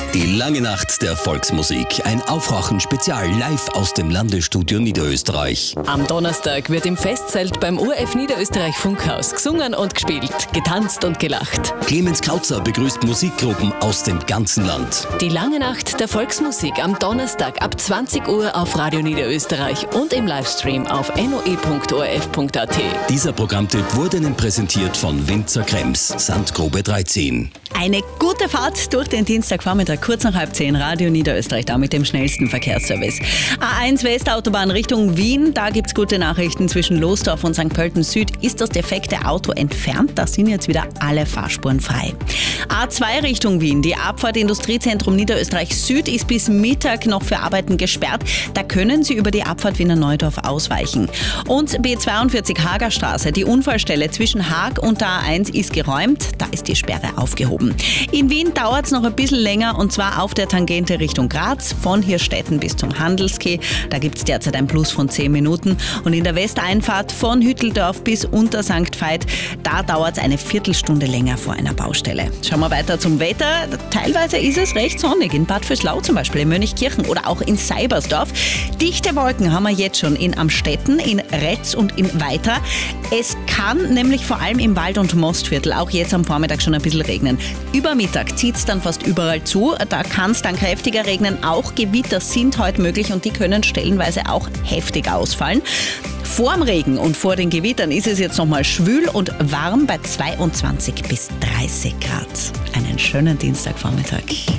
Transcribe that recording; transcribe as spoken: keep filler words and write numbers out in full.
Die lange Nacht der Volksmusik. Ein Aufwachen-Spezial live aus dem Landesstudio Niederösterreich. Am Donnerstag wird im Festzelt beim O R F Niederösterreich Funkhaus gesungen und gespielt, getanzt und gelacht. Clemens Kautzer begrüßt Musikgruppen aus dem ganzen Land. Die lange Nacht der Volksmusik am Donnerstag ab zwanzig Uhr auf Radio Niederösterreich und im Livestream auf n o e punkt o r f punkt a t. Dieser Programmtipp wurde Ihnen präsentiert von Winzer Krems, Sandgrube dreizehn. Eine gute Fahrt durch den Dienstagvormittag, kurz nach halb zehn, Radio Niederösterreich, da mit dem schnellsten Verkehrsservice. A eins Westautobahn Richtung Wien, da gibt's gute Nachrichten. Zwischen Losdorf und Sankt Pölten Süd ist das defekte Auto entfernt, da sind jetzt wieder alle Fahrspuren frei. A zwei Richtung Wien, die Abfahrt Industriezentrum Niederösterreich Süd ist bis Mittag noch für Arbeiten gesperrt. Da können Sie über die Abfahrt Wiener Neudorf ausweichen. Und B zweiundvierzig Hagerstraße, die Unfallstelle zwischen Haag und der A eins ist geräumt, da ist die Sperre aufgehoben. In Wien dauert es noch ein bisschen länger und zwar auf der Tangente Richtung Graz, von Hirstetten bis zum Handelskeh. Da gibt es derzeit ein Plus von zehn Minuten. Und in der Westeinfahrt von Hütteldorf bis unter Sankt Veit, da dauert es eine Viertelstunde länger vor einer Baustelle. Schauen wir weiter zum Wetter. Teilweise ist es recht sonnig, in Bad Vöslau zum Beispiel, in Mönchkirchen oder auch in Seibersdorf. Dichte Wolken haben wir jetzt schon in Amstetten, in Retz und in Weiter. Es kann nämlich vor allem im Wald- und Mostviertel auch jetzt am Vormittag schon ein bisschen regnen. Über Mittag zieht es dann fast überall zu. Da kann es dann kräftiger regnen. Auch Gewitter sind heute möglich und die können stellenweise auch heftig ausfallen. Vorm Regen und vor den Gewittern ist es jetzt nochmal schwül und warm bei zweiundzwanzig bis dreißig Grad. Einen schönen Dienstagvormittag.